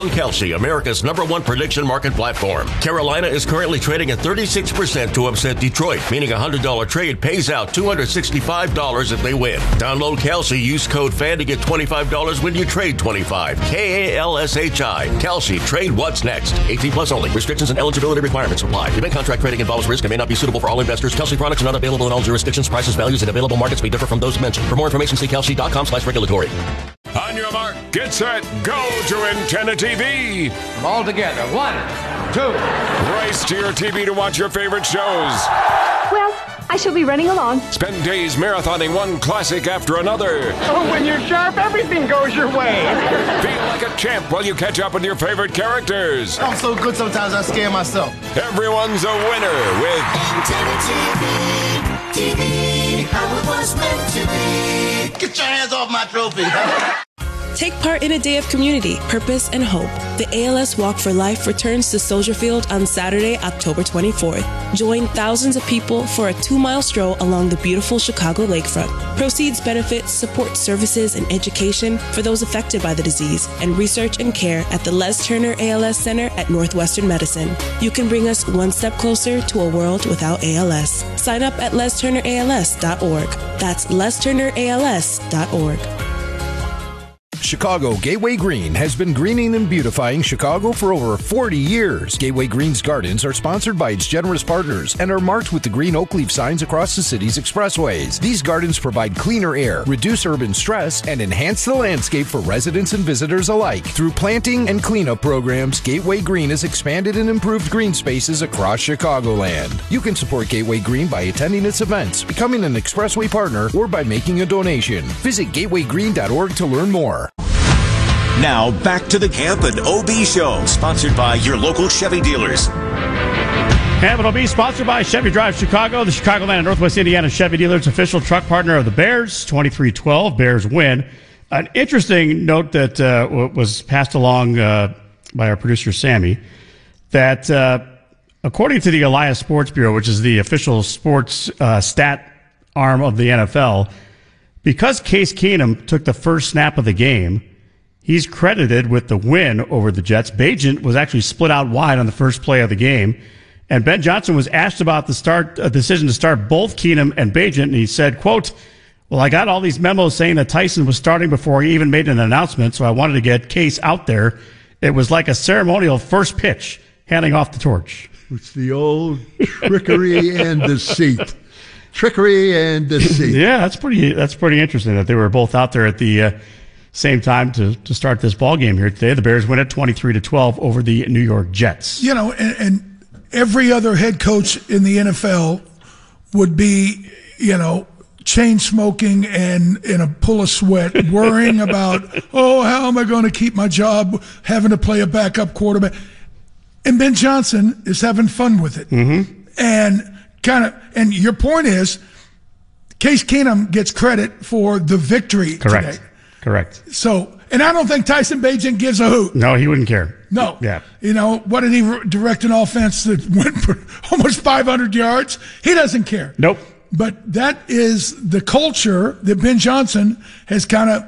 Kelsey, America's #1 prediction market platform. Carolina is currently trading at 36% to upset Detroit, meaning a $100 trade pays out $265 if they win. Download Kelsey, use code FAN to get $25 when you trade 25. KALSHI. Kelsey, trade what's next. 18 plus only. Restrictions and eligibility requirements apply. Event contract trading involves risk and may not be suitable for all investors. Kelsey products are not available in all jurisdictions. Prices, values, and available markets may differ from those mentioned. For more information, see kelsey.com/regulatory. On your mark, get set, go to Antenna TV. All together. 1, 2. Race to your TV to watch your favorite shows. Well, I shall be running along. Spend days marathoning one classic after another. Oh, when you're sharp, everything goes your way. Feel like a champ while you catch up with your favorite characters. I'm so good sometimes I scare myself. Everyone's a winner with Antenna TV, how it was meant to be. Get your hands off my trophy. Take part in a day of community, purpose, and hope. The ALS Walk for Life returns to Soldier Field on Saturday, October 24th. Join thousands of people for a 2-mile stroll along the beautiful Chicago lakefront. Proceeds benefit support services and education for those affected by the disease and research and care at the Les Turner ALS Center at Northwestern Medicine. You can bring us one step closer to a world without ALS. Sign up at lesturnерals.org. That's lesturnерals.org. Chicago Gateway Green has been greening and beautifying Chicago for over 40 years. Gateway Green's gardens are sponsored by its generous partners and are marked with the green oak leaf signs across the city's expressways. These gardens provide cleaner air, reduce urban stress, and enhance the landscape for residents and visitors alike. Through planting and cleanup programs, Gateway Green has expanded and improved green spaces across Chicagoland. You can support Gateway Green by attending its events, becoming an expressway partner, or by making a donation. Visit gatewaygreen.org to learn more. Now, back to the Camp and OB Show, sponsored by your local Chevy dealers. Camp and OB, sponsored by Chevy Drive Chicago, the Chicagoland and Northwest Indiana Chevy dealers, official truck partner of the Bears. 23-12, Bears win. An interesting note that was passed along by our producer, Sammy, that according to the Elias Sports Bureau, which is the official sports stat arm of the NFL, because Case Keenum took the first snap of the game, he's credited with the win over the Jets. Bagent was actually split out wide on the first play of the game. And Ben Johnson was asked about the decision to start both Keenum and Bagent, and he said, quote, "Well, I got all these memos saying that Tyson was starting before he even made an announcement, so I wanted to get Case out there. It was like a ceremonial first pitch, handing off the torch." It's the old trickery and deceit. Trickery and deceit. Yeah, that's pretty interesting that they were both out there at the same time to start this ball game here today. The Bears win at 23-12 over the New York Jets. You know, and every other head coach in the NFL would be, you know, chain smoking and in a pool of sweat, worrying about, oh, how am I going to keep my job, having to play a backup quarterback. And Ben Johnson is having fun with it. Mm-hmm. And your point is, Case Keenum gets credit for the victory today. Correct. So, and I don't think Tyson Bagent gives a hoot. No, he wouldn't care. No. Yeah. You know, what did he direct an offense that went for almost 500 yards? He doesn't care. Nope. But that is the culture that Ben Johnson has kind of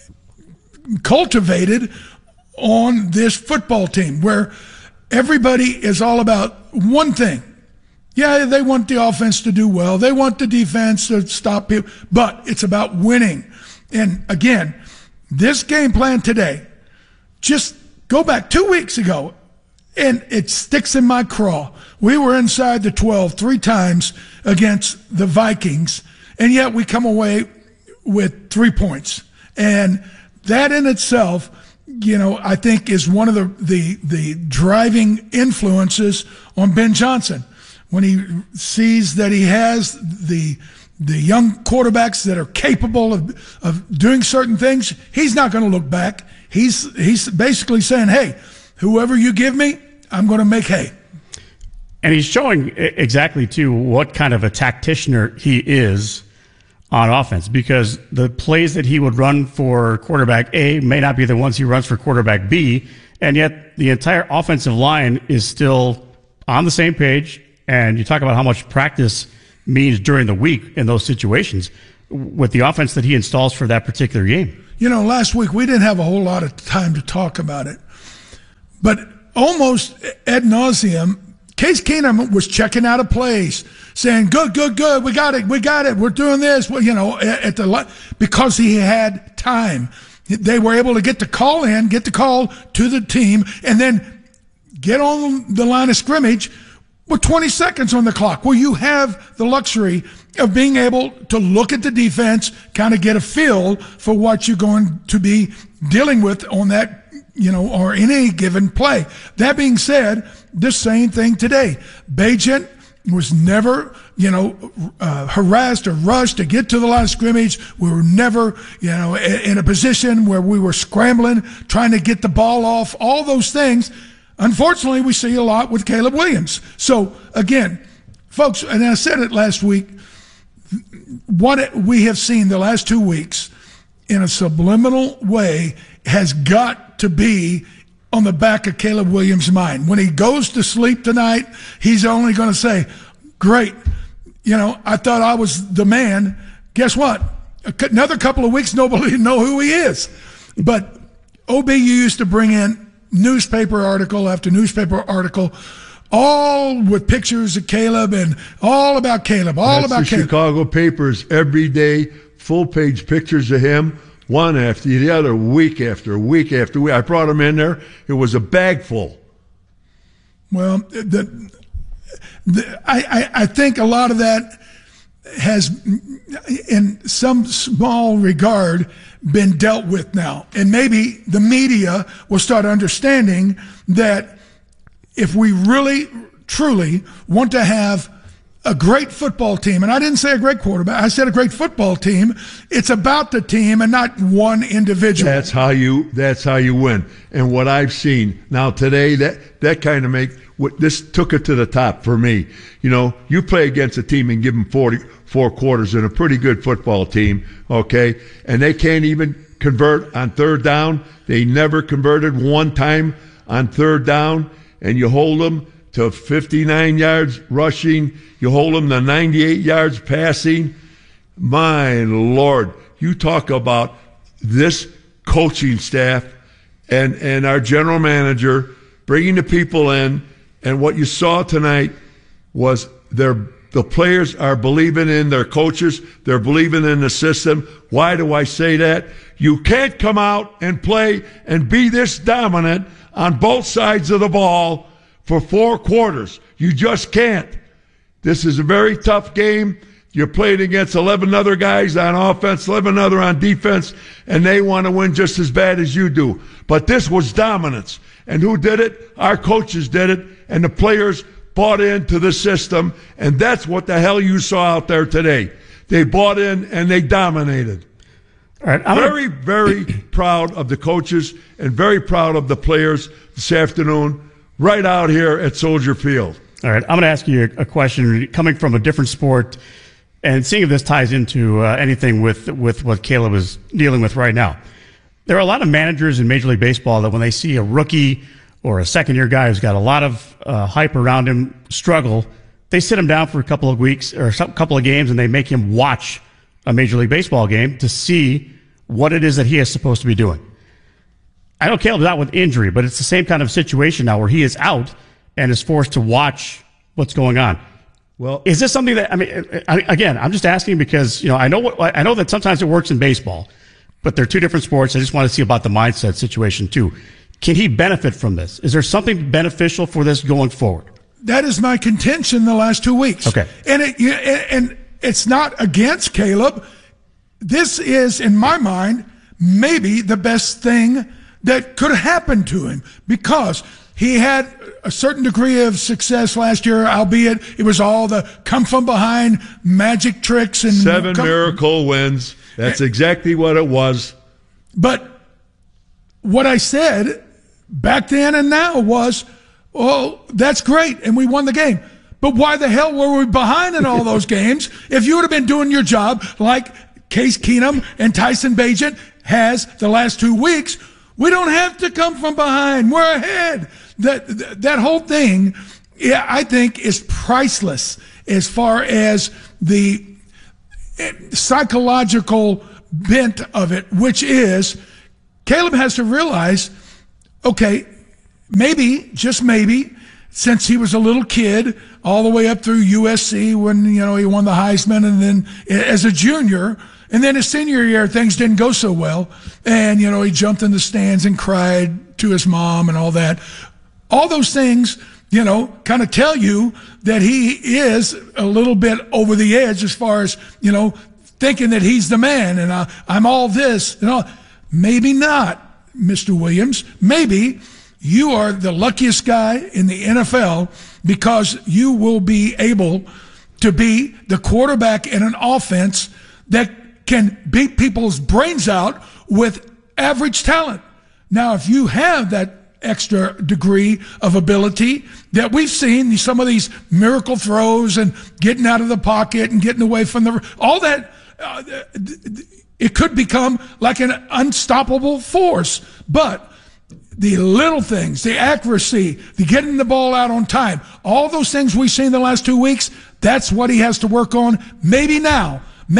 cultivated on this football team, where everybody is all about one thing. Yeah, they want the offense to do well. They want the defense to stop people. But it's about winning. And again, this game plan today, just go back 2 weeks ago, and it sticks in my craw. We were inside the 12 3 times against the Vikings, and yet we come away with 3 points. And that in itself, you know, I think is one of the driving influences on Ben Johnson. When he sees that he has the young quarterbacks that are capable of doing certain things, he's not going to look back. He's basically saying, hey, whoever you give me, I'm going to make hay. And he's showing exactly, too, what kind of a tactician he is on offense, because the plays that he would run for quarterback A may not be the ones he runs for quarterback B, and yet the entire offensive line is still on the same page. And you talk about how much practice means during the week in those situations with the offense that he installs for that particular game. You know, last week we didn't have a whole lot of time to talk about it, But almost ad nauseum, Case Keenum was checking out of plays, saying, good, we got it, we're doing this, because he had time. They were able to get the call to the team, and then get on the line of scrimmage with 20 seconds on the clock, where you have the luxury of being able to look at the defense, kind of get a feel for what you're going to be dealing with on that, or in any given play. That being said, the same thing today. Bagent was never, harassed or rushed to get to the line of scrimmage. We were never, in a position where we were scrambling, trying to get the ball off, all those things. Unfortunately, we see a lot with Caleb Williams. So, again, folks, and I said it last week, what we have seen the last 2 weeks in a subliminal way has got to be on the back of Caleb Williams' mind. When he goes to sleep tonight, he's only going to say, great, I thought I was the man. Guess what? Another couple of weeks, nobody will know who he is. But OB used to bring in newspaper article after newspaper article, all with pictures of Caleb and all about Caleb, Caleb. Chicago papers every day, full-page pictures of him, one after the other, week after week after week. I brought him in there. It was a bag full. Well, I think a lot of that has, in some small regard, been dealt with now. And maybe the media will start understanding that if we really, truly want to have a great football team, and I didn't say a great quarterback, I said a great football team, it's about the team and not one individual. That's how you win. And what I've seen now today, that kind of this took it to the top for me. You play against a team and give them 44 quarters in a pretty good football team, okay? And they can't even convert on third down. They never converted one time on third down, and you hold them to 59 yards rushing. You hold them to 98 yards passing. My Lord, you talk about this coaching staff and our general manager bringing the people in, and what you saw tonight was the players are believing in their coaches. They're believing in the system. Why do I say that? You can't come out and play and be this dominant on both sides of the ball for 4 quarters. You just can't. This is a very tough game. You're playing against 11 other guys on offense, 11 other on defense, and they want to win just as bad as you do. But this was dominance. And who did it? Our coaches did it, and the players bought into the system, and that's what the hell you saw out there today. They bought in, and they dominated. All right, very, very proud of the coaches and very proud of the players this afternoon right out here at Soldier Field. All right, I'm going to ask you a question coming from a different sport and seeing if this ties into anything with what Caleb is dealing with right now. There are a lot of managers in Major League Baseball that when they see a rookie or a second-year guy who's got a lot of hype around him struggle, they sit him down for a couple of weeks or a couple of games and they make him watch a Major League Baseball game to see what it is that he is supposed to be doing. I know Caleb's out with injury, but it's the same kind of situation now where he is out and is forced to watch what's going on. Well, is this something that, again, I'm just asking because, I know that sometimes it works in baseball, but they're two different sports. I just want to see about the mindset situation too. Can he benefit from this? Is there something beneficial for this going forward? That is my contention the last 2 weeks. Okay. And it's not against Caleb. This is, in my mind, maybe the best thing that could happen to him because he had a certain degree of success last year, albeit it was all the come from behind magic tricks and 7 miracle wins. That's exactly what it was. But what I said back then and now was, oh, that's great, and we won the game. But why the hell were we behind in all those games if you would have been doing your job like Case Keenum and Tyson Bagent has the last 2 weeks? We don't have to come from behind. We're ahead. That whole thing, yeah, I think, is priceless as far as the psychological bent of it, which is Caleb has to realize, okay, maybe, just maybe, since he was a little kid, all the way up through USC when, he won the Heisman, and then as a junior, and then his senior year, things didn't go so well. And, he jumped in the stands and cried to his mom and all that. All those things, kind of tell you that he is a little bit over the edge as far as, thinking that he's the man and I'm all this. Maybe not, Mr. Williams. Maybe you are the luckiest guy in the NFL because you will be able to be the quarterback in an offense that can beat people's brains out with average talent. Now, if you have that extra degree of ability that we've seen, some of these miracle throws and getting out of the pocket and getting away from all that, it could become like an unstoppable force. But the little things, the accuracy, the getting the ball out on time, all those things we've seen the last 2 weeks, that's what he has to work on. Maybe now,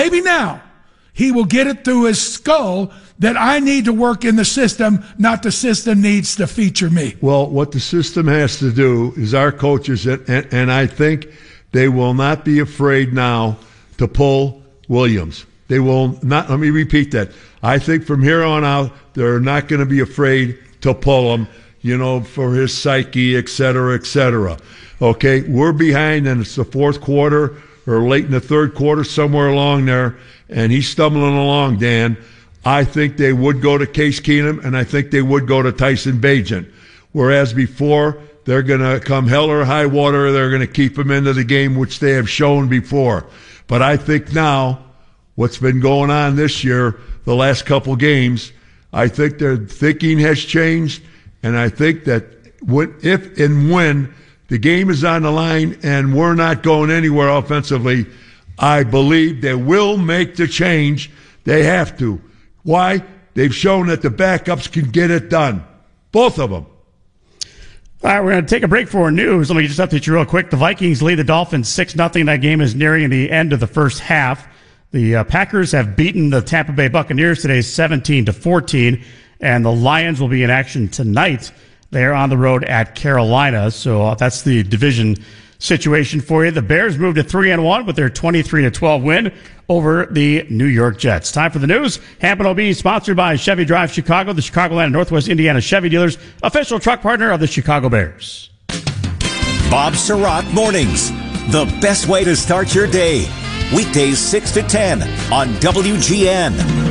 he will get it through his skull that I need to work in the system, not the system needs to feature me. Well, what the system has to do is our coaches, and I think they will not be afraid now to pull Williams. They will not. Let me repeat that. I think from here on out, they're not going to be afraid to pull him, for his psyche, et cetera, et cetera. Okay, we're behind, and it's the fourth quarter or late in the third quarter, somewhere along there, and he's stumbling along, Dan. I think they would go to Case Keenum, and I think they would go to Tyson Bagent. Whereas before, they're going to come hell or high water, they're going to keep him into the game, which they have shown before. But I think now, what's been going on this year, the last couple games, I think their thinking has changed, and I think that if and when the game is on the line and we're not going anywhere offensively, I believe they will make the change. They have to. Why? They've shown that the backups can get it done. Both of them. All right, we're going to take a break for news. Let me just update you real quick. The Vikings lead the Dolphins 6-0. That game is nearing the end of the first half. The Packers have beaten the Tampa Bay Buccaneers today 17-14, and the Lions will be in action tonight. They're on the road at Carolina, so that's the division situation for you. The Bears moved to 3-1 with their 23-12 win over the New York Jets. Time for the news. Hampton OB, sponsored by Chevy Drive Chicago, the Chicagoland and Northwest Indiana Chevy dealers, official truck partner of the Chicago Bears. Bob Surratt Mornings, the best way to start your day. Weekdays 6 to 10 on WGN.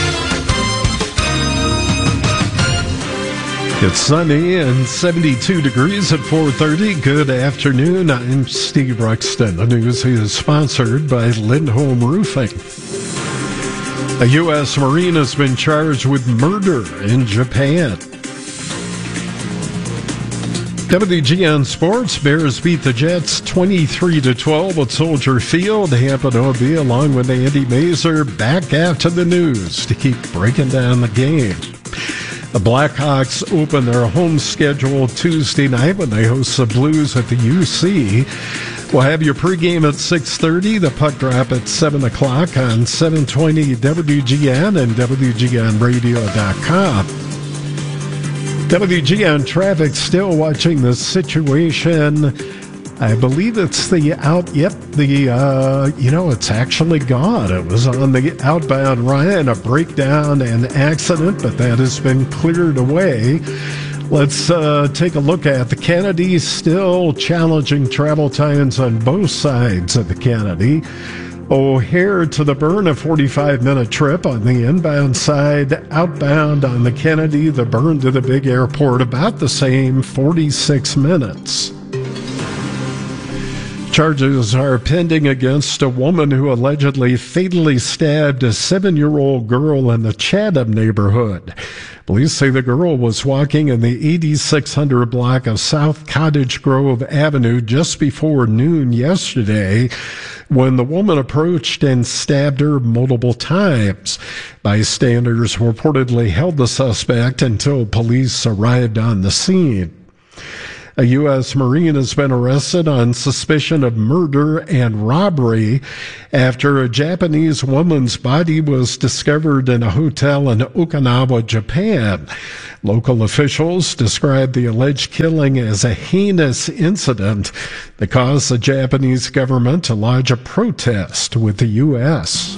It's sunny and 72 degrees at 4:30. Good afternoon. I'm Steve Ruxton. The news is sponsored by Lindholm Roofing. A U.S. Marine has been charged with murder in Japan. WGN Sports, Bears beat the Jets 23-12 at Soldier Field. Hampton OB along with Andy Mazer back after the news to keep breaking down the game. The Blackhawks open their home schedule Tuesday night when they host the Blues at the UC. We'll have your pregame at 6:30, the puck drop at 7 o'clock on 720 WGN and WGNradio.com. WGN traffic still watching the situation. I believe it's the it's actually gone. It was on the outbound Ryan, a breakdown and accident, but that has been cleared away. Let's take a look at the Kennedy. Still challenging travel times on both sides of the Kennedy. O'Hare to the Burn, a 45-minute trip on the inbound side. Outbound on the Kennedy, the Burn to the big airport, about the same, 46 minutes. Charges are pending against a woman who allegedly fatally stabbed a 7-year-old girl in the Chatham neighborhood. Police say the girl was walking in the 8600 block of South Cottage Grove Avenue just before noon yesterday when the woman approached and stabbed her multiple times. Bystanders reportedly held the suspect until police arrived on the scene. A U.S. Marine has been arrested on suspicion of murder and robbery after a Japanese woman's body was discovered in a hotel in Okinawa, Japan. Local officials described the alleged killing as a heinous incident that caused the Japanese government to lodge a protest with the U.S.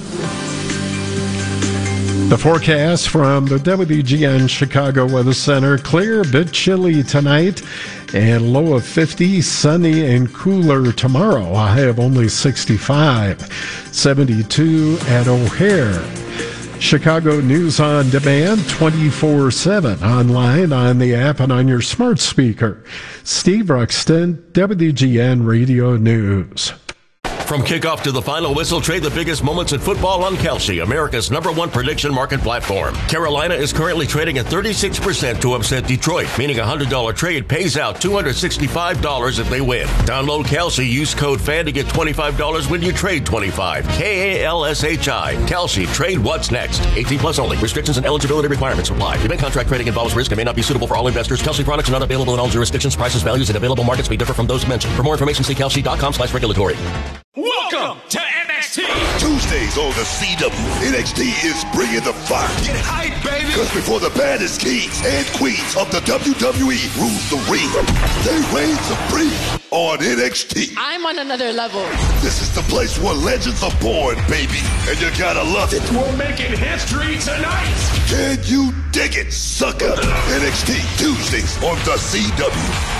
The forecast from the WGN Chicago Weather Center: clear, a bit chilly tonight, and low of 50, sunny and cooler tomorrow. A high of only 65, 72 at O'Hare. Chicago News on Demand 24/7, online, on the app, and on your smart speaker. Steve Ruxton, WGN Radio News. From kickoff to the final whistle, trade the biggest moments in football on Kalshi, America's #1 prediction market platform. Carolina is currently trading at 36% to upset Detroit, meaning a $100 trade pays out $265 if they win. Download Kalshi, use code FAN to get $25 when you trade 25. KALSHI. Kalshi, trade what's next. 18 plus only. Restrictions and eligibility requirements apply. Event contract trading involves risk and may not be suitable for all investors. Kalshi products are not available in all jurisdictions. Prices, values, and available markets may differ from those mentioned. For more information, see kalshi.com/regulatory. Welcome to NXT. Tuesdays on the CW, NXT is bringing the fire. Get hype, baby. Because before the baddest kings and queens of the WWE rules the ring, they reign supreme on NXT. I'm on another level. This is the place where legends are born, baby, and you gotta love it. We're making history tonight. Can you dig it, sucker? NXT Tuesdays on the CW.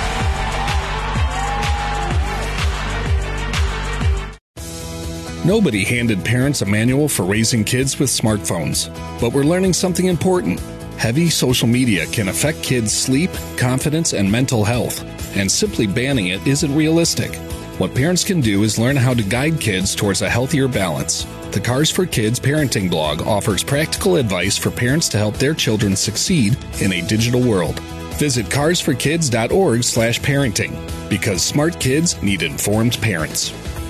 Nobody handed parents a manual for raising kids with smartphones, but we're learning something important. Heavy social media can affect kids' sleep, confidence, and mental health, and simply banning it isn't realistic. What parents can do is learn how to guide kids towards a healthier balance. The Cars for Kids parenting blog offers practical advice for parents to help their children succeed in a digital world. Visit carsforkids.org/parenting, because smart kids need informed parents.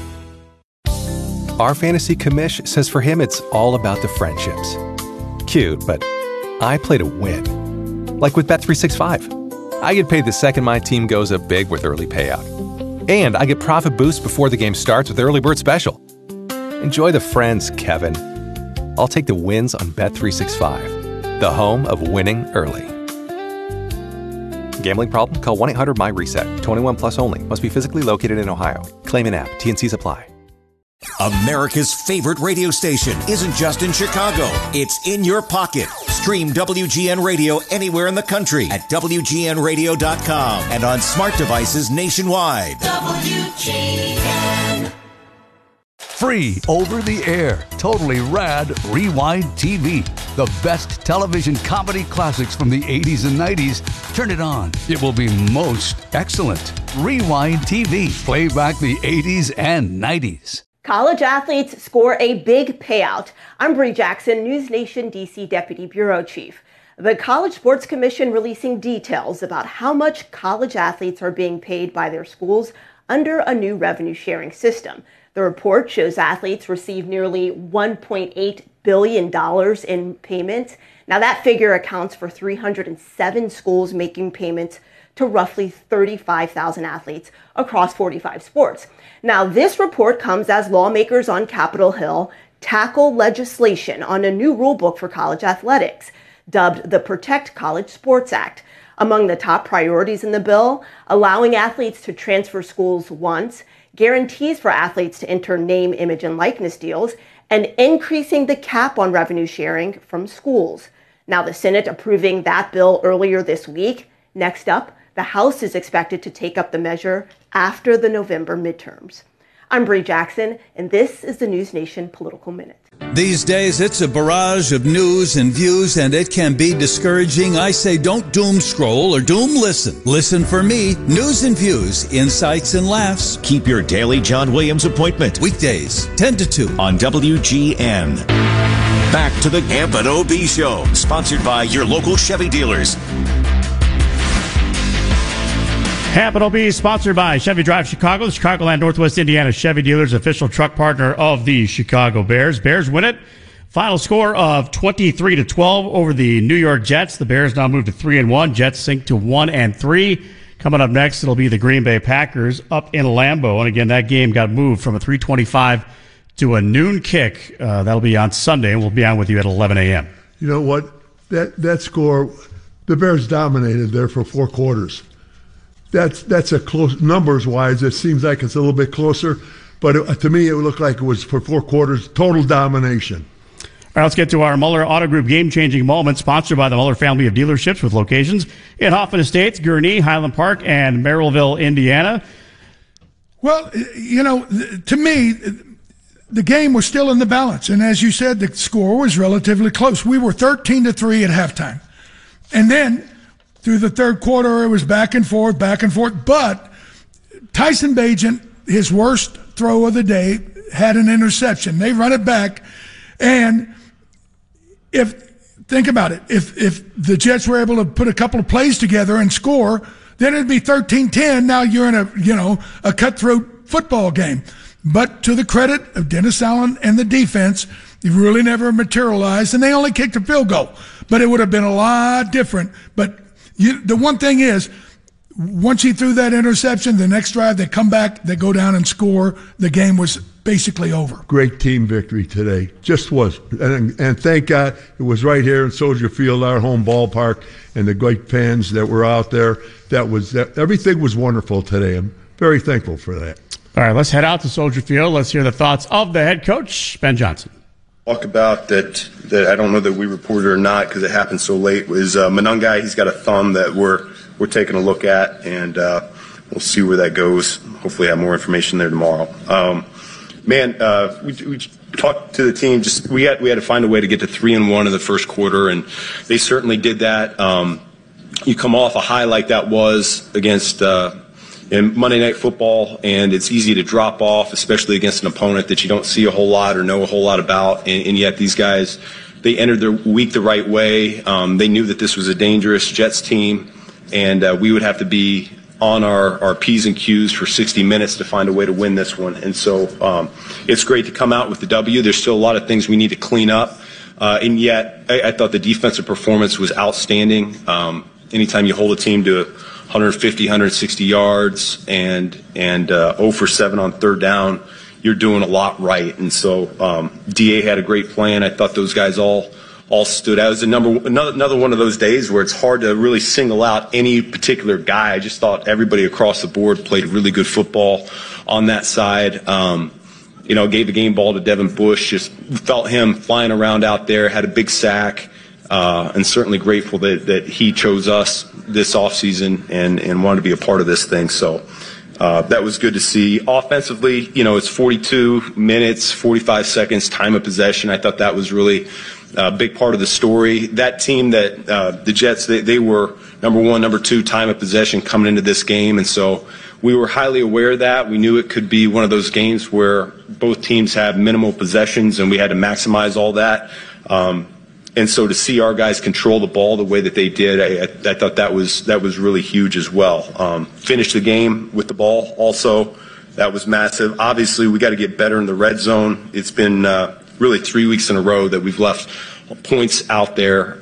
Our fantasy commish says for him it's all about the friendships. Cute, but I play to win. Like with Bet365. I get paid the second my team goes up big with early payout. And I get profit boost before the game starts with Early Bird Special. Enjoy the friends, Kevin. I'll take the wins on Bet365, the home of winning early. Gambling problem? Call 1-800-MY-RESET. 21 plus only. Must be physically located in Ohio. Claim in app. T&Cs apply. America's favorite radio station isn't just in Chicago. It's in your pocket. Stream WGN Radio anywhere in the country at WGNradio.com and on smart devices nationwide. WGN. Free over the air, totally rad Rewind TV. The best television comedy classics from the 80s and 90s. Turn it on. It will be most excellent. Rewind TV. Play back the 80s and 90s. College athletes score a big payout. I'm Bree Jackson, News Nation DC Deputy Bureau Chief. The College Sports Commission releasing details about how much college athletes are being paid by their schools under a new revenue sharing system. The report shows athletes receive nearly $1.8 billion in payments. Now that figure accounts for 307 schools making payments to roughly 35,000 athletes across 45 sports. Now, this report comes as lawmakers on Capitol Hill tackle legislation on a new rulebook for college athletics, dubbed the Protect College Sports Act. Among the top priorities in the bill, allowing athletes to transfer schools once, guarantees for athletes to enter name, image, and likeness deals, and increasing the cap on revenue sharing from schools. Now, the Senate approving that bill earlier this week. Next up, the House is expected to take up the measure after the November midterms. I'm Bree Jackson, and this is the News Nation Political Minute. These days, it's a barrage of news and views, and it can be discouraging. I say don't doom scroll or doom listen. Listen for me. News and views, insights and laughs. Keep your daily John Williams appointment. Weekdays, 10 to 2. On WGN. Back to the Gambit OB Show. Sponsored by your local Chevy dealers. Gambit OB sponsored by Chevy Drive Chicago, the Chicagoland Northwest Indiana Chevy dealers, official truck partner of the Chicago Bears. Bears win it. Final score of 23-12 over the New York Jets. The Bears now move to 3-1. Jets sink to 1-3. Coming up next, it'll be the Green Bay Packers up in Lambeau. And again, that game got moved from a 3:25 to a noon kick. That'll be on Sunday, and we'll be on with you at 11 a.m. You know what? That score, the Bears dominated there for 4 quarters. That's a close, numbers-wise, it seems like it's a little bit closer. But to me, it looked like it was for 4 quarters, total domination. All right, let's get to our Muller Auto Group game-changing moment, sponsored by the Muller family of dealerships with locations in Hoffman Estates, Gurnee, Highland Park, and Merrillville, Indiana. Well, you know, to me, the game was still in the balance. And as you said, the score was relatively close. We were 13-3 at halftime. And then through the third quarter, it was back and forth. But Tyson Bagent, his worst throw of the day, had an interception. They run it back. And think about it, if the Jets were able to put a couple of plays together and score, then it'd be 13-10. Now you're in a cutthroat football game. But to the credit of Dennis Allen and the defense, he really never materialized, and they only kicked a field goal. But it would have been a lot different. But the one thing is, once he threw that interception, the next drive they come back, they go down and score. The game was basically over. Great team victory today. Just was. And thank God it was right here in Soldier Field, our home ballpark, and the great fans that were out there. Everything was wonderful today. I'm very thankful for that. All right, let's head out to Soldier Field. Let's hear the thoughts of the head coach, Ben Johnson. Talk about that I don't know that we reported or not because it happened so late, was Monangai. He's got a thumb that we're taking a look at, and we'll see where that goes. Hopefully have more information there tomorrow. We talked to the team. We had to find a way to get to 3-1 in the first quarter, and they certainly did that. You come off a high like that was against in Monday Night Football, and it's easy to drop off, especially against an opponent that you don't see a whole lot or know a whole lot about. And yet these guys, they entered their week the right way. They knew that this was a dangerous Jets team, and we would have to be on our P's and Q's for 60 minutes to find a way to win this one. And so it's great to come out with the W. There's still a lot of things we need to clean up. And yet I thought the defensive performance was outstanding. Anytime you hold a team to 150, 160 yards and 0 for 7 on third down, you're doing a lot right. And so DA had a great plan. I thought those guys all stood out. It was another one of those days where it's hard to really single out any particular guy. I just thought everybody across the board played really good football on that side. Gave the game ball to Devin Bush. Just felt him flying around out there, had a big sack, and certainly grateful that he chose us this offseason and wanted to be a part of this thing. So that was good to see. Offensively, it's 42 minutes, 45 seconds, time of possession. I thought that was really a big part of the story. That team that the Jets, they were number 1, number 2 time of possession coming into this game. And so we were highly aware of that. We knew it could be one of those games where both teams have minimal possessions and we had to maximize all that. And so to see our guys control the ball the way that they did, I thought that was really huge as well. Finished the game with the ball also. That was massive. Obviously, we got to get better in the red zone. It's been really 3 weeks in a row that we've left points out there.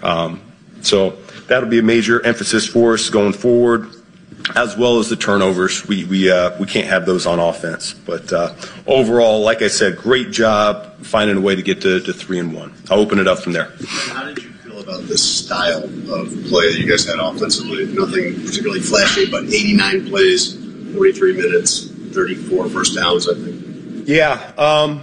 So that'll be a major emphasis for us going forward, as well as the turnovers. We can't have those on offense. But overall, like I said, great job finding a way to get to 3-1. I'll open it up from there. How did you feel about this style of play that you guys had offensively? Nothing particularly flashy, but 89 plays, 43 minutes, 34 first downs, I think. Yeah.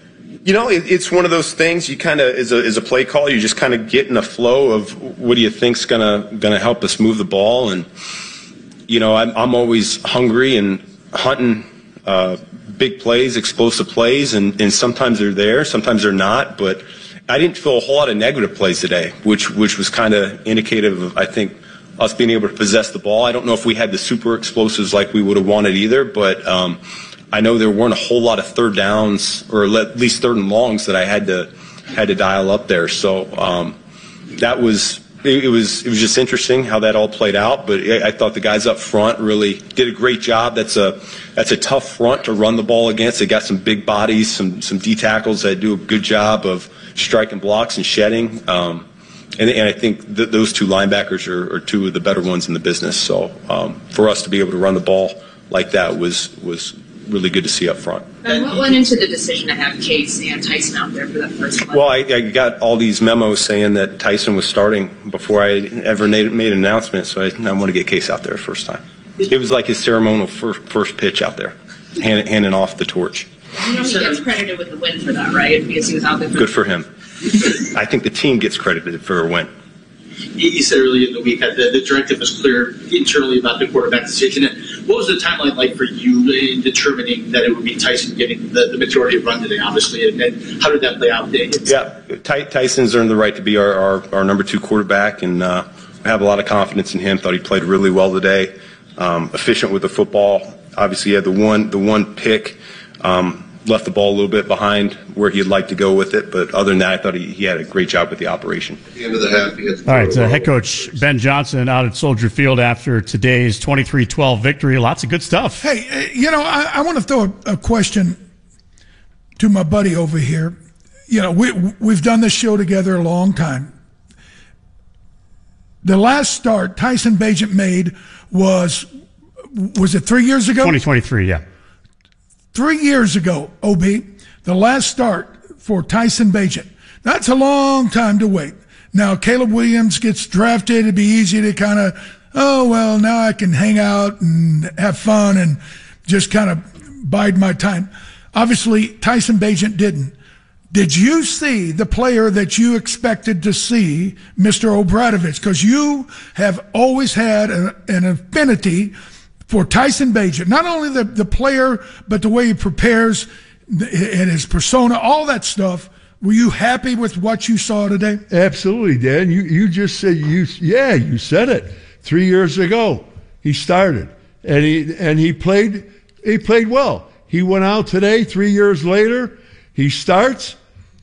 It's one of those things you kind of, as a play call, you just kind of get in a flow of what do you think's gonna help us move the ball. And, I'm always hungry and hunting big plays, explosive plays, and sometimes they're there, sometimes they're not. But I didn't feel a whole lot of negative plays today, which was kind of indicative of, I think, us being able to possess the ball. I don't know if we had the super explosives like we would have wanted either, but I know there weren't a whole lot of third downs or at least third and longs that I had to dial up there. So that was. It was just interesting how that all played out, but I thought the guys up front really did a great job. That's a tough front to run the ball against. They got some big bodies, some D tackles that do a good job of striking blocks and shedding. And I think those two linebackers are two of the better ones in the business. So for us to be able to run the ball like that was really good to see up front. And what went into the decision to have Case and Tyson out there for that first one? Well, I got all these memos saying that Tyson was starting before I ever made an announcement, so I want to get Case out there first time. It was like his ceremonial first pitch out there, handing off the torch. You know he gets credited with the win for that, right? Because he was out there. Good for him. I think the team gets credited for a win. You said earlier in the week that the directive was clear internally about the quarterback decision. What was the timeline like for you in determining that it would be Tyson getting the majority of run today, obviously, and how did that play out? Yeah, Tyson's earned the right to be our number 2 quarterback, and I have a lot of confidence in him. Thought he played really well today, efficient with the football. Obviously, he had the one pick. Left the ball a little bit behind where he'd like to go with it, but other than that, I thought he had a great job with the operation. At the end of the half, he all right, head coach Ben Johnson out at Soldier Field after today's 23-12 victory. Lots of good stuff. Hey, I want to throw a question to my buddy over here. We've done this show together a long time. The last start Tyson Bagent made was it 3 years ago? 2023, yeah. 3 years ago, OB, the last start for Tyson Bagent. That's a long time to wait. Now, Caleb Williams gets drafted. It'd be easy to kind of, now I can hang out and have fun and just kind of bide my time. Obviously, Tyson Bagent didn't. Did you see the player that you expected to see, Mr. Obradovich? Because you have always had an affinity for Tyson Bagent, not only the player, but the way he prepares and his persona, all that stuff. Were you happy with what you saw today? Absolutely, Dan. You just said you said it. 3 years ago, he started and he played well. He went out today. 3 years later, he starts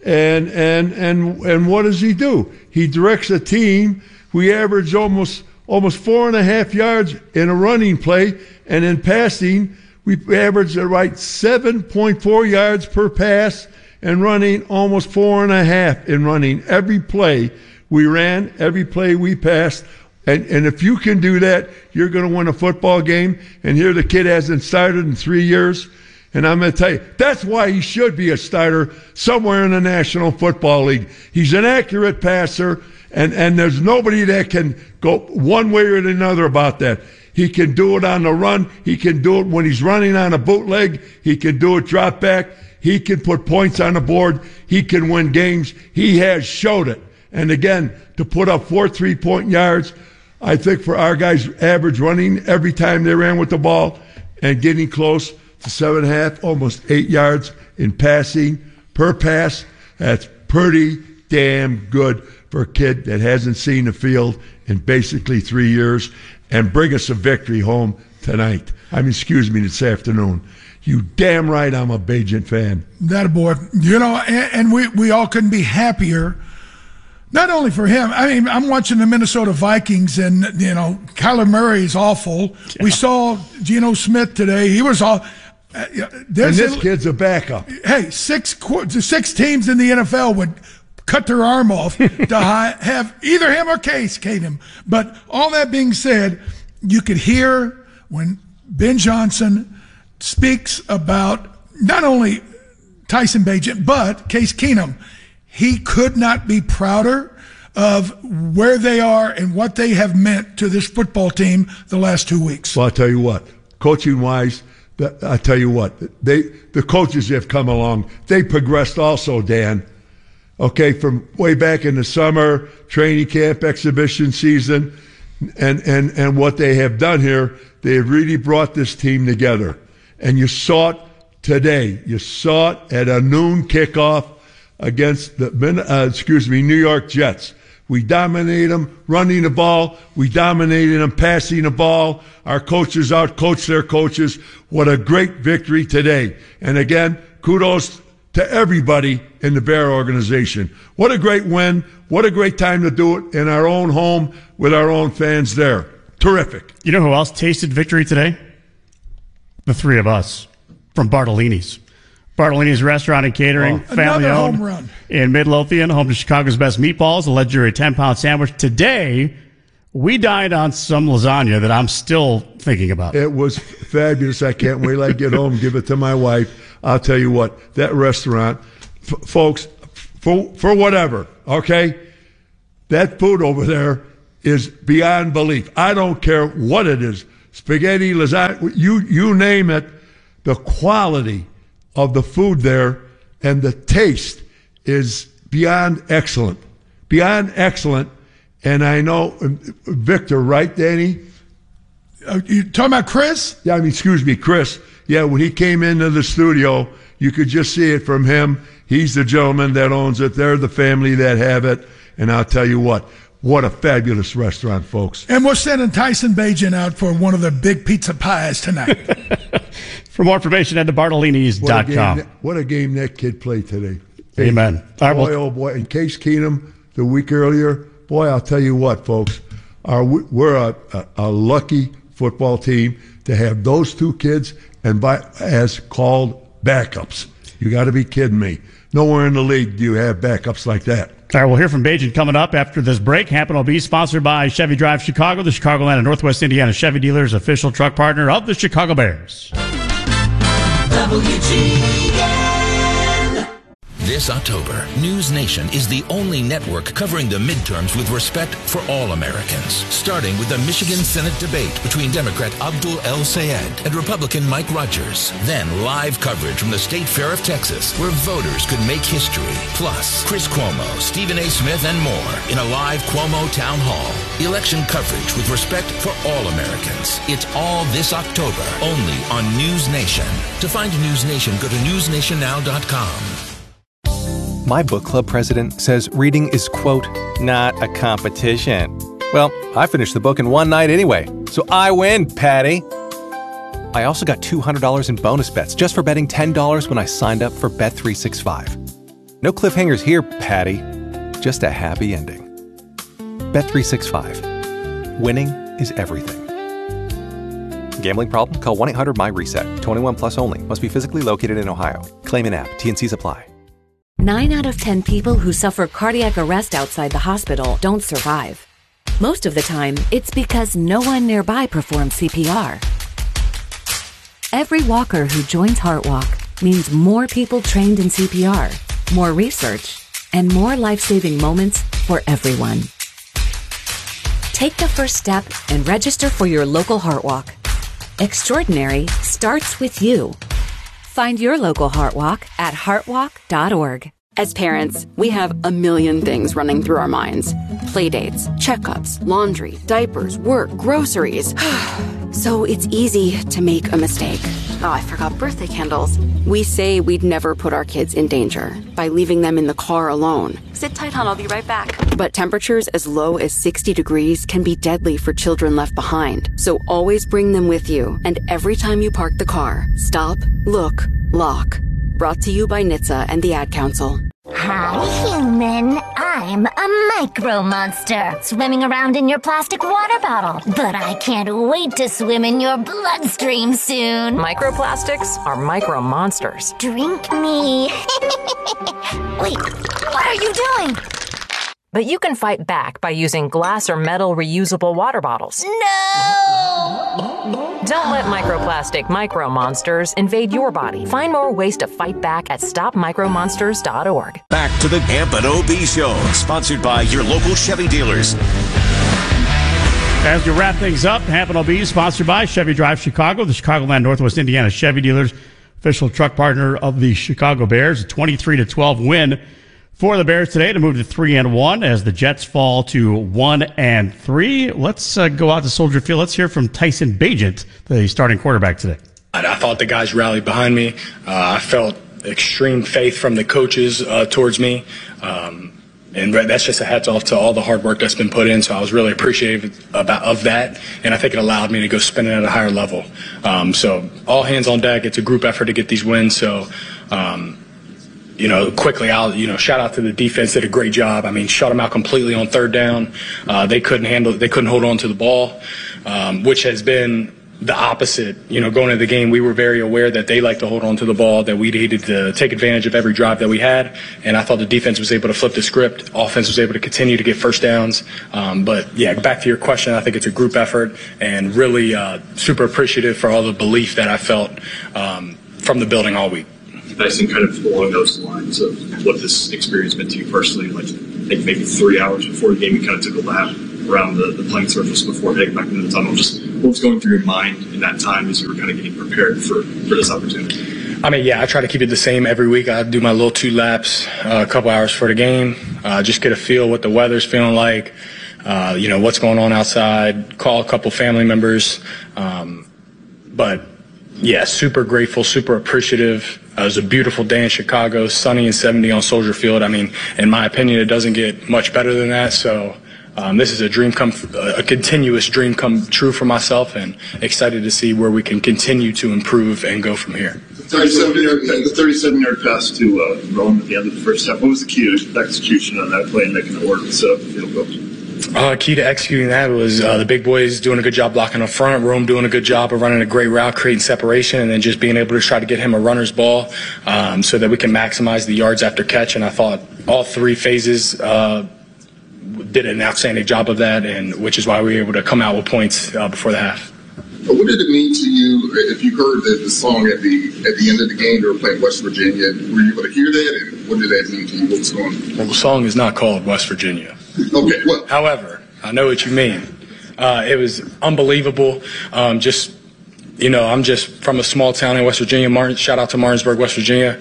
and what does he do? He directs a team. We average almost 4.5 yards in a running play, and in passing, we averaged right 7.4 yards per pass, and running almost 4.5 in running. Every play we ran, every play we passed, and if you can do that, you're going to win a football game. And here the kid hasn't started in 3 years, and I'm going to tell you, that's why he should be a starter somewhere in the National Football League. He's an accurate passer. And there's nobody that can go one way or another about that. He can do it on the run. He can do it when he's running on a bootleg. He can do it drop back. He can put points on the board. He can win games. He has showed it. And again, to put up 4 3-point yards, I think for our guys average running every time they ran with the ball and getting close to 7.5, almost 8 yards in passing per pass, that's pretty damn good for a kid that hasn't seen the field in basically 3 years, and bring us a victory home tonight. This afternoon. You damn right I'm a Bagent fan. That boy. And we all couldn't be happier. Not only for him. I'm watching the Minnesota Vikings, and, Kyler Murray is awful. Yeah. We saw Geno Smith today. He was all... and this kid's a backup. Hey, six teams in the NFL would cut their arm off to have either him or Case Keenum. But all that being said, you could hear when Ben Johnson speaks about not only Tyson Bagent, but Case Keenum. He could not be prouder of where they are and what they have meant to this football team the last 2 weeks. Well, I'll tell you what, coaching-wise, the coaches have come along. They progressed also, Dan. Okay, from way back in the summer, training camp, exhibition season, and what they have done here, they have really brought this team together. And you saw it today. You saw it at a noon kickoff against the New York Jets. We dominated them running the ball. We dominated them passing the ball. Our coaches out-coached their coaches. What a great victory today. And again, kudos to everybody in the Bear organization. What a great win. What a great time to do it in our own home with our own fans there. Terrific. You know who else tasted victory today? The three of us from Bartolini's. Bartolini's Restaurant and Catering, family-owned home run in Midlothian, home to Chicago's best meatballs, a legendary 10-pound sandwich. Today, we dined on some lasagna that I'm still thinking about. It was fabulous. I can't wait till I get home and give it to my wife. I'll tell you what, that restaurant, folks, for whatever, okay, that food over there is beyond belief. I don't care what it is, spaghetti, lasagna, you name it, the quality of the food there and the taste is beyond excellent. And I know Victor, right, Danny? You talking about Chris? Yeah, excuse me, Chris. Yeah, when he came into the studio, you could just see it from him. He's the gentleman that owns it. They're the family that have it. And I'll tell you what a fabulous restaurant, folks. And we're sending Tyson Bagent out for one of the big pizza pies tonight. For more information, head to Bartolinis.com. What a game that kid played today. Amen. Hey, oh boy. And Case Keenum the week earlier, boy, I'll tell you what, folks. We're a lucky football team to have those two kids and as called backups. You got to be kidding me. Nowhere in the league do you have backups like that. All right, we'll hear from Bagent coming up after this break. Happen will be sponsored by Chevy Drive Chicago, the Chicagoland and Northwest Indiana Chevy dealers, official truck partner of the Chicago Bears. WGN. This October, News Nation is the only network covering the midterms with respect for all Americans. Starting with the Michigan Senate debate between Democrat Abdul El Sayed and Republican Mike Rogers. Then live coverage from the State Fair of Texas, where voters could make history. Plus, Chris Cuomo, Stephen A. Smith, and more in a live Cuomo Town Hall. Election coverage with respect for all Americans. It's all this October, only on News Nation. To find News Nation, go to newsnationnow.com. My book club president says reading is, quote, not a competition. Well, I finished the book in one night anyway, so I win, Patty. I also got $200 in bonus bets just for betting $10 when I signed up for Bet365. No cliffhangers here, Patty. Just a happy ending. Bet365. Winning is everything. Gambling problem? Call 1-800-MY-RESET. 21 plus only. Must be physically located in Ohio. Claim in app. T&Cs apply. 9 out of 10 people who suffer cardiac arrest outside the hospital don't survive. Most of the time, it's because no one nearby performs CPR. Every walker who joins HeartWalk means more people trained in CPR, more research, and more life-saving moments for everyone. Take the first step and register for your local HeartWalk. Extraordinary starts with you. Find your local HeartWalk at heartwalk.org. As parents, we have a million things running through our minds. Playdates, checkups, laundry, diapers, work, groceries. So it's easy to make a mistake. Oh, I forgot birthday candles. We say we'd never put our kids in danger by leaving them in the car alone. Sit tight, hon, I'll be right back. But temperatures as low as 60 degrees can be deadly for children left behind. So always bring them with you. And every time you park the car, stop, look, lock. Brought to you by NHTSA and the Ad Council. Hi, human. I'm a micro monster, swimming around in your plastic water bottle. But I can't wait to swim in your bloodstream soon. Microplastics are micro monsters. Drink me. Wait, what are you doing? But you can fight back by using glass or metal reusable water bottles. No! Don't let microplastic micro monsters invade your body. Find more ways to fight back at stopmicromonsters.org. Back to the Camp and OB Show, sponsored by your local Chevy dealers. As we wrap things up, Happen will be sponsored by Chevy Drive Chicago, the Chicagoland Northwest Indiana Chevy dealers, official truck partner of the Chicago Bears. A 23-12 win for the Bears today to move to 3-1 as the Jets fall to 1-3. Let's go out to Soldier Field. Let's hear from Tyson Bagent, the starting quarterback today. I thought the guys rallied behind me. I felt extreme faith from the coaches towards me. And that's just a hats off to all the hard work that's been put in. So I was really appreciative of that. And I think it allowed me to go spin it at a higher level. So all hands on deck. It's a group effort to get these wins. So, quickly, shout out to the defense. Did a great job. I mean, shut them out completely on third down. They couldn't hold on to the ball, which has been the opposite. Going into the game, we were very aware that they like to hold on to the ball, that we needed to take advantage of every drive that we had. And I thought the defense was able to flip the script. Offense was able to continue to get first downs. But yeah, back to your question, I think it's a group effort, and really super appreciative for all the belief that I felt from the building all week. Tyson, kind of along those lines of what this experience meant to you personally, like I think maybe 3 hours before the game, you kind of took a lap around the playing surface before heading back into the tunnel. Just what was going through your mind in that time as you were kind of getting prepared for this opportunity? I mean, yeah, I try to keep it the same every week. I do my little 2 laps, a couple hours for the game, just get a feel what the weather's feeling like, what's going on outside, call a couple family members. But, yeah, super grateful, super appreciative. It was a beautiful day in Chicago, sunny and 70 on Soldier Field. I mean, in my opinion, it doesn't get much better than that. So this is a continuous dream come true for myself, and excited to see where we can continue to improve and go from here. The 37-yard pass to Rome at the end of the first half. What was the key to execution on that play and making it work instead of field goal? Key to executing that was the big boys doing a good job blocking up front, Rome doing a good job of running a great route, creating separation, and then just being able to try to get him a runner's ball so that we can maximize the yards after catch. And I thought all 3 phases did an outstanding job of that, and which is why we were able to come out with points before the half. What did it mean to you if you heard the song at the end of the game? They were playing West Virginia. Were you able to hear that, and what did that mean to you? What was going on? Well, the song is not called West Virginia. Okay, well. However, I know what you mean. It was unbelievable. I'm just from a small town in West Virginia. Shout out to Martinsburg, West Virginia.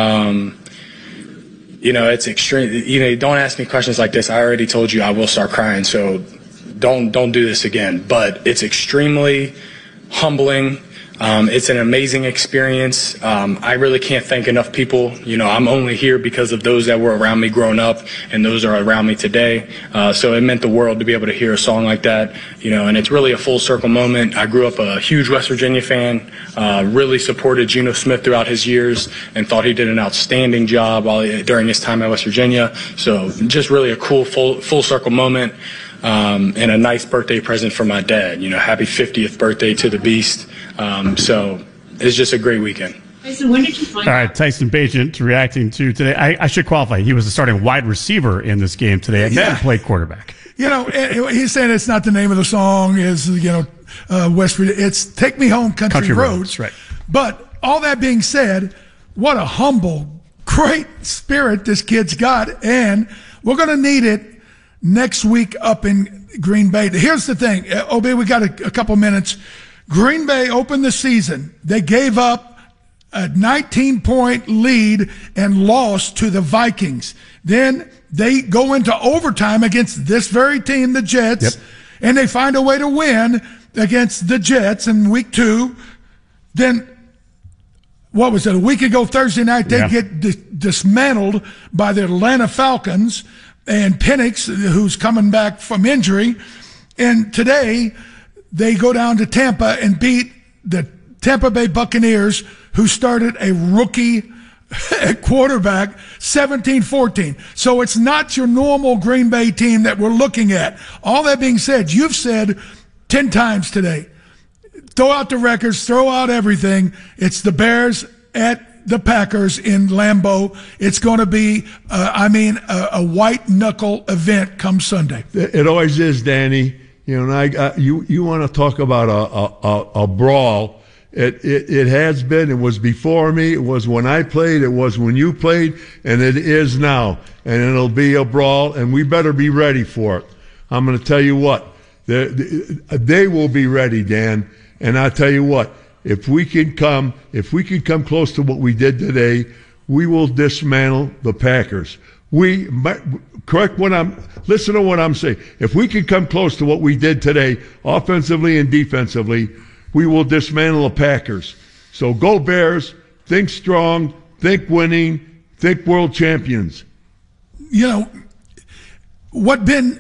It's extreme. Don't ask me questions like this. I already told you I will start crying, so don't do this again. But it's extremely humbling. It's an amazing experience. I really can't thank enough people. I'm only here because of those that were around me growing up, and those are around me today. So it meant the world to be able to hear a song like that. And it's really a full circle moment. I grew up a huge West Virginia fan, really supported Geno Smith throughout his years, and thought he did an outstanding job during his time at West Virginia. So just really a cool full circle moment. And a nice birthday present for my dad. Happy 50th birthday to the Beast. So it's just a great weekend. Tyson, when did you find All right, Tyson Bagent reacting to today. I should qualify. He was the starting wide receiver in this game today and then played quarterback. He's saying it's not the name of the song. Is West Virginia. It's "Take Me Home, Country Roads." Right. But all that being said, what a humble, great spirit this kid's got, and we're going to need it next week up in Green Bay. Here's the thing, Obi, we got a couple minutes. Green Bay opened the season. They gave up a 19-point lead and lost to the Vikings. Then they go into overtime against this very team, the Jets, and they find a way to win against the Jets in week 2. Then, what was it, a week ago Thursday night, they get dismantled by the Atlanta Falcons and Penix, who's coming back from injury. And today, they go down to Tampa and beat the Tampa Bay Buccaneers, who started a rookie quarterback, 17-14. So it's not your normal Green Bay team that we're looking at. All that being said, you've said 10 times today, throw out the records, throw out everything. It's the Bears at the Packers in Lambeau. It's going to be, a white-knuckle event come Sunday. It always is, Danny. You want to talk about a brawl. It has been. It was before me. It was when I played. It was when you played. And it is now. And it'll be a brawl, and we better be ready for it. I'm going to tell you what. They will be ready, Dan. And I tell you what. If we can come close to what we did today, we will dismantle the Packers. Listen to what I'm saying. If we can come close to what we did today, offensively and defensively, we will dismantle the Packers. So go Bears, think strong, think winning, think world champions. What Ben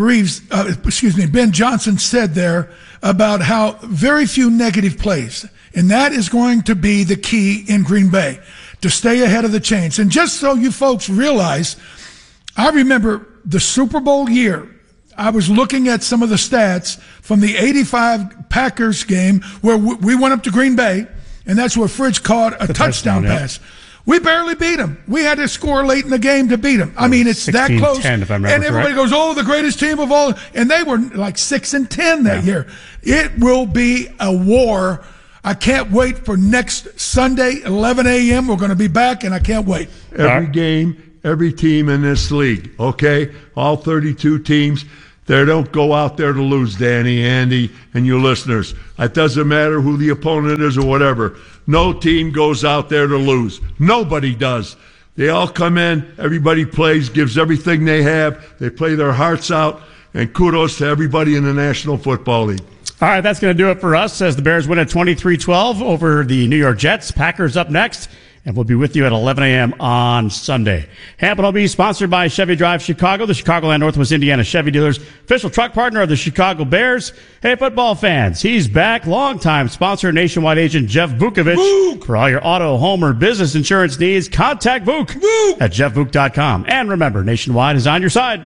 Johnson said there about how very few negative plays, and that is going to be the key in Green Bay to stay ahead of the chains. And just so you folks realize, I remember the Super Bowl year. I was looking at some of the stats from the 85 Packers game where we went up to Green Bay, and that's where Fridge caught a touchdown pass. We barely beat them. We had to score late in the game to beat them. I mean, it's that close. If I remember and everybody goes, oh, the greatest team of all. And they were like 6-10 that year. It will be a war. I can't wait for next Sunday, 11 a.m. We're going to be back, and I can't wait. Every game, every team in this league, okay? All 32 teams. They don't go out there to lose, Danny, Andy, and you listeners. It doesn't matter who the opponent is or whatever. No team goes out there to lose. Nobody does. They all come in, everybody plays, gives everything they have. They play their hearts out, and kudos to everybody in the National Football League. All right, that's going to do it for us as the Bears win at 23-12 over the New York Jets. Packers up next. And we'll be with you at 11 a.m. on Sunday. Hampton will be sponsored by Chevy Drive Chicago, the Chicagoland Northwest Indiana Chevy dealers, official truck partner of the Chicago Bears. Hey, football fans, he's back. Longtime sponsor, nationwide agent Jeff Vukovich. For all your auto, home, or business insurance needs, contact Vuk at jeffvuk.com. And remember, Nationwide is on your side.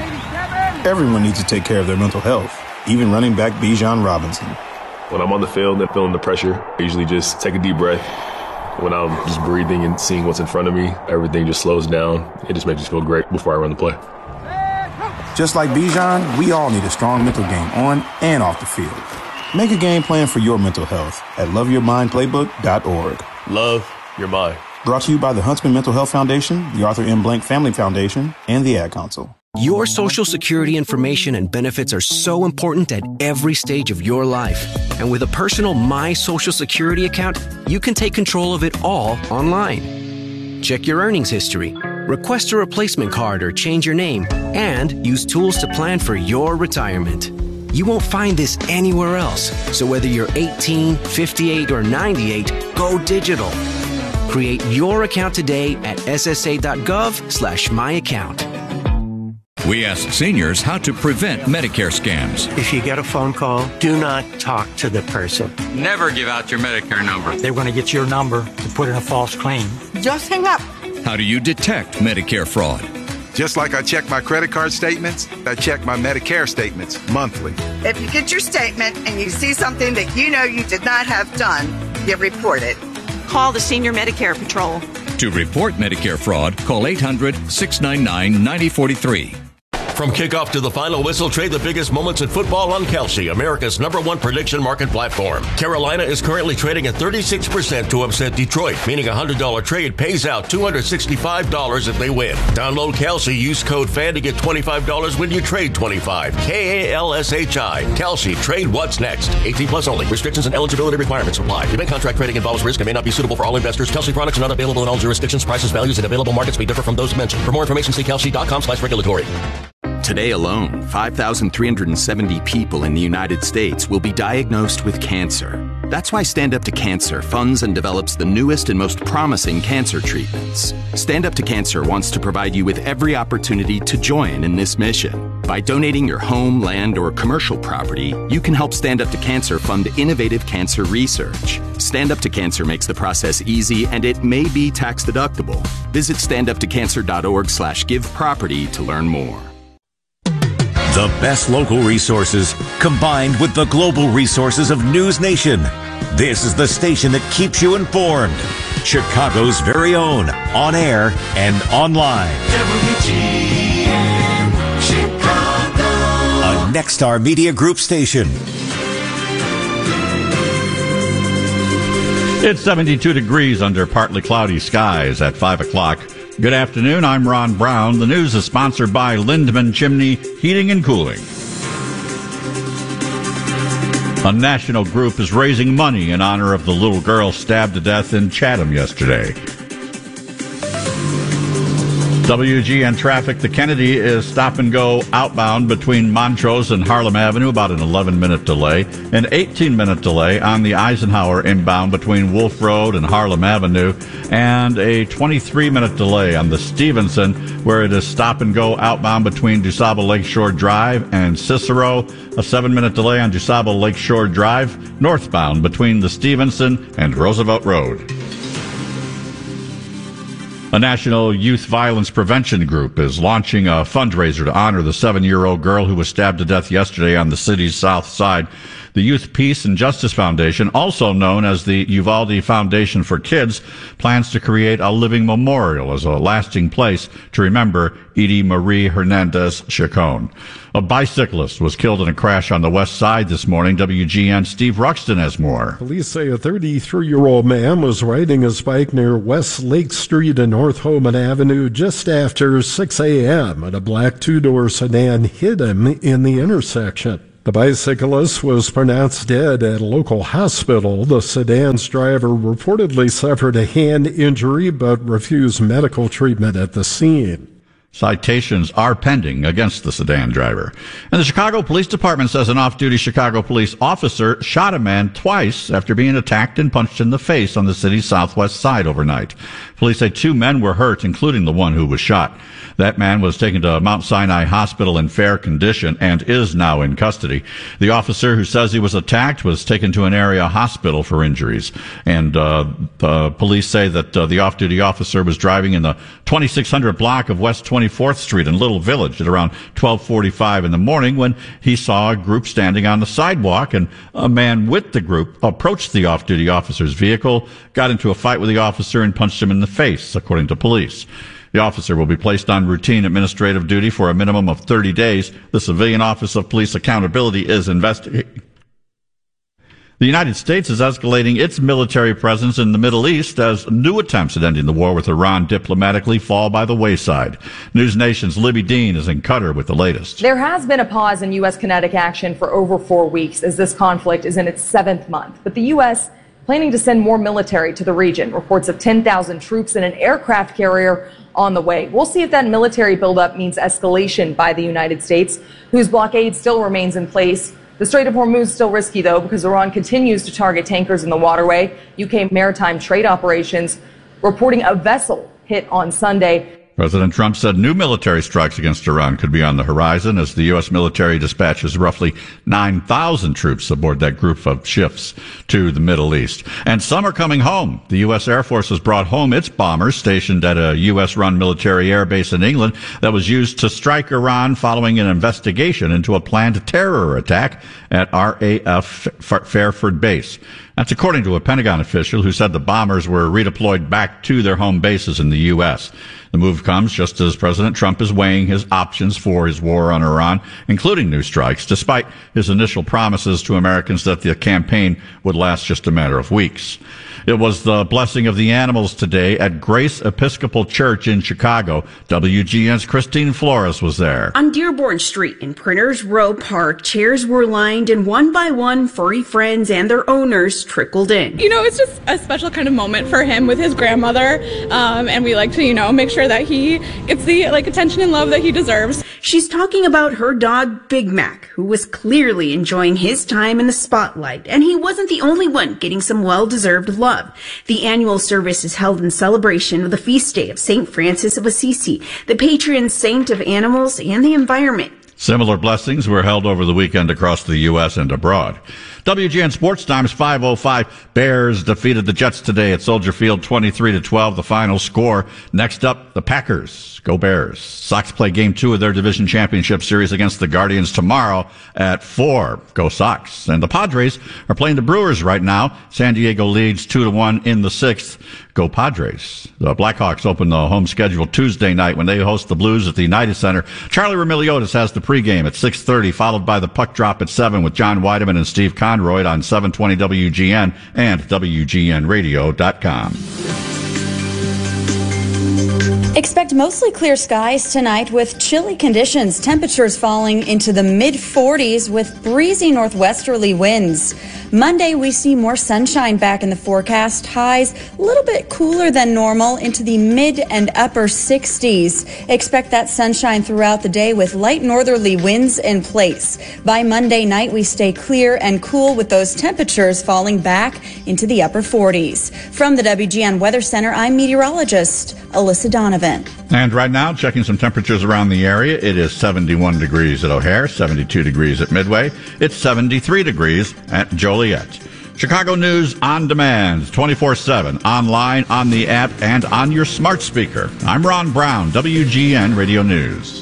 Everyone needs to take care of their mental health, even running back Bijan Robinson. When I'm on the field and feeling the pressure, I usually just take a deep breath. When I'm just breathing and seeing what's in front of me, everything just slows down. It just makes me feel great before I run the play. Just like Bijan, we all need a strong mental game on and off the field. Make a game plan for your mental health at loveyourmindplaybook.org. Love your mind. Brought to you by the Huntsman Mental Health Foundation, the Arthur M. Blank Family Foundation, and the Ad Council. Your Social Security information and benefits are so important at every stage of your life. And with a personal My Social Security account, you can take control of it all online. Check your earnings history, request a replacement card or change your name, and use tools to plan for your retirement. You won't find this anywhere else. So whether you're 18, 58, or 98, go digital. Create your account today at ssa.gov/myaccount. We ask seniors how to prevent Medicare scams. If you get a phone call, do not talk to the person. Never give out your Medicare number. They're going to get your number to put in a false claim. Just hang up. How do you detect Medicare fraud? Just like I check my credit card statements, I check my Medicare statements monthly. If you get your statement and you see something that you know you did not have done, you report it. Call the Senior Medicare Patrol. To report Medicare fraud, call 800-699-9043. From kickoff to the final whistle, trade the biggest moments in football on Kalshi, America's #1 prediction market platform. Carolina is currently trading at 36% to upset Detroit, meaning a $100 trade pays out $265 if they win. Download Kalshi, use code FAN to get $25 when you trade $25. KALSHI. Kalshi, trade what's next. 18 plus only. Restrictions and eligibility requirements apply. Event contract trading involves risk and may not be suitable for all investors. Kalshi products are not available in all jurisdictions. Prices, values, and available markets may differ from those mentioned. For more information, see kalshi.com/regulatory. Today alone, 5,370 people in the United States will be diagnosed with cancer. That's why Stand Up to Cancer funds and develops the newest and most promising cancer treatments. Stand Up to Cancer wants to provide you with every opportunity to join in this mission. By donating your home, land, or commercial property, you can help Stand Up to Cancer fund innovative cancer research. Stand Up to Cancer makes the process easy, and it may be tax deductible. Visit standuptocancer.org/giveproperty to learn more. The best local resources combined with the global resources of News Nation. This is the station that keeps you informed. Chicago's very own, on air and online. WGN Chicago. A Nexstar Media Group station. It's 72 degrees under partly cloudy skies at 5 o'clock. Good afternoon, I'm Ron Brown. The news is sponsored by Lindman Chimney Heating and Cooling. A national group is raising money in honor of the little girl stabbed to death in Chatham yesterday. WGN traffic. The Kennedy is stop and go outbound between Montrose and Harlem Avenue, about an 11-minute delay. An 18-minute delay on the Eisenhower inbound between Wolf Road and Harlem Avenue. And a 23-minute delay on the Stevenson, where it is stop and go outbound between DuSable Lakeshore Drive and Cicero. A 7-minute delay on DuSable Lakeshore Drive, northbound between the Stevenson and Roosevelt Road. A national youth violence prevention group is launching a fundraiser to honor the 7-year-old girl who was stabbed to death yesterday on the city's south side. The Youth Peace and Justice Foundation, also known as the Uvalde Foundation for Kids, plans to create a living memorial as a lasting place to remember Edie Marie Hernandez Chacon. A bicyclist was killed in a crash on the west side this morning. WGN Steve Ruxton has more. Police say a 33-year-old man was riding his bike near West Lake Street and North Homan Avenue just after 6 a.m. and a black two-door sedan hit him in the intersection. The bicyclist was pronounced dead at a local hospital. The sedan's driver reportedly suffered a hand injury but refused medical treatment at the scene. Citations are pending against the sedan driver. And the Chicago Police Department says an off-duty Chicago police officer shot a man twice after being attacked and punched in the face on the city's southwest side overnight. Police say 2 men were hurt, including the one who was shot. That man was taken to Mount Sinai Hospital in fair condition and is now in custody. The officer who says he was attacked was taken to an area hospital for injuries. And the police say that the off-duty officer was driving in the 2600 block of West 24th Street in Little Village at around 12:45 in the morning when he saw a group standing on the sidewalk, and a man with the group approached the off-duty officer's vehicle, got into a fight with the officer, and punched him in the face, according to police. The officer will be placed on routine administrative duty for a minimum of 30 days. The Civilian Office of Police Accountability is investigating. The United States is escalating its military presence in the Middle East as new attempts at ending the war with Iran diplomatically fall by the wayside. News Nation's Libby Dean is in Qatar with the latest. There has been a pause in U.S. kinetic action for over 4 weeks as this conflict is in its 7th month. But the U.S. planning to send more military to the region. Reports of 10,000 troops and an aircraft carrier on the way. We'll see if that military buildup means escalation by the United States, whose blockade still remains in place. The Strait of Hormuz is still risky, though, because Iran continues to target tankers in the waterway. UK maritime trade operations reporting a vessel hit on Sunday. President Trump said new military strikes against Iran could be on the horizon as the U.S. military dispatches roughly 9,000 troops aboard that group of ships to the Middle East. And some are coming home. The U.S. Air Force has brought home its bombers stationed at a U.S.-run military air base in England that was used to strike Iran following an investigation into a planned terror attack at RAF Fairford Base. That's according to a Pentagon official who said the bombers were redeployed back to their home bases in the U.S. The move comes just as President Trump is weighing his options for his war on Iran, including new strikes, despite his initial promises to Americans that the campaign would last just a matter of weeks. It was the blessing of the animals today at Grace Episcopal Church in Chicago. WGN's Christine Flores was there. On Dearborn Street in Printers Row Park, chairs were lined and one by one furry friends and their owners trickled in. You know, it's just a special kind of moment for him with his grandmother, and we like to, make sure that he gets the attention and love that he deserves. She's talking about her dog, Big Mac, who was clearly enjoying his time in the spotlight, and he wasn't the only one getting some well-deserved love. The annual service is held in celebration of the feast day of St. Francis of Assisi, the patron saint of animals and the environment. Similar blessings were held over the weekend across the U.S. and abroad. WGN Sports Times 505. Bears defeated the Jets today at Soldier Field 23-12, the final score. Next up, the Packers. Go Bears. Sox play Game 2 of their division championship series against the Guardians tomorrow at 4. Go Sox. And the Padres are playing the Brewers right now. San Diego leads 2-1 in the 6th. Go Padres. The Blackhawks open the home schedule Tuesday night when they host the Blues at the United Center. Charlie Remiliotis has the pregame at 6:30, followed by the puck drop at 7 with John Weideman and Steve Conroy on 720 WGN and WGNradio.com. Expect mostly clear skies tonight with chilly conditions, temperatures falling into the mid-40s with breezy northwesterly winds. Monday, we see more sunshine back in the forecast. Highs a little bit cooler than normal into the mid and upper 60s. Expect that sunshine throughout the day with light northerly winds in place. By Monday night, we stay clear and cool with those temperatures falling back into the upper 40s. From the WGN Weather Center, I'm meteorologist Alyssa Donovan. And right now, checking some temperatures around the area, it is 71 degrees at O'Hare, 72 degrees at Midway. It's 73 degrees at Joliet. Chicago News on demand, 24/7, online, on the app, and on your smart speaker. I'm Ron Brown, WGN Radio News.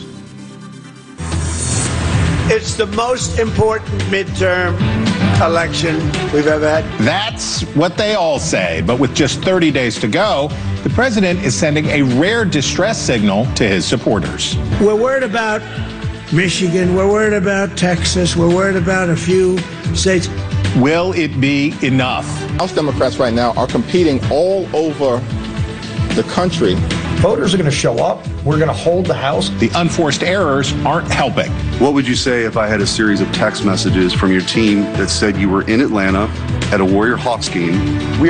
It's the most important midterm election we've ever had. That's what they all say. But with just 30 days to go, the president is sending a rare distress signal to his supporters. We're worried about Michigan. We're worried about Texas. We're worried about a few states. Will it be enough? House Democrats right now are competing all over the country. Voters are going to show up. We're going to hold the House. The unforced errors aren't helping. What would you say if I had a series of text messages from your team that said you were in Atlanta at a Warrior Hawks game?